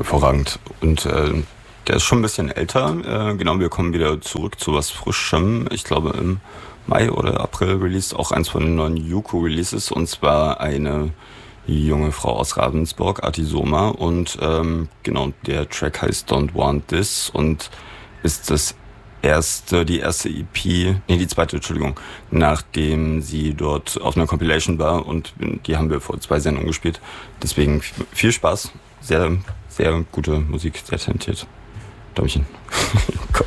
hervorragend. Und der ist schon ein bisschen älter. Genau, wir kommen wieder zurück zu was Frischem. Ich glaube im Mai oder April released auch eins von den neuen Yuko-Releases. Und zwar eine junge Frau aus Ravensburg, Artisoma. Und genau, der Track heißt Don't Want This und ist die erste EP, die zweite, Entschuldigung, nachdem sie dort auf einer Compilation war und die haben wir vor 2 Sendungen gespielt. Deswegen viel Spaß, sehr, sehr gute Musik, sehr talentiert. Däumchen. Kopf.